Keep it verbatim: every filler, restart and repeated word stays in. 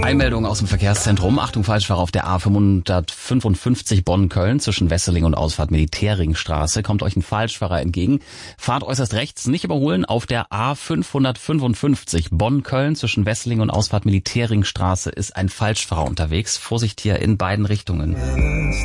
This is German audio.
Einmeldung aus dem Verkehrszentrum. Achtung, Falschfahrer auf der A fünfhundertfünfundfünfzig Bonn-Köln zwischen Wesseling und Ausfahrt Militärringstraße. Kommt euch ein Falschfahrer entgegen. Fahrt äußerst rechts, nicht überholen. Auf der A fünfhundertfünfundfünfzig Bonn-Köln zwischen Wesseling und Ausfahrt Militärringstraße ist ein Falschfahrer unterwegs. Vorsicht hier in beiden Richtungen.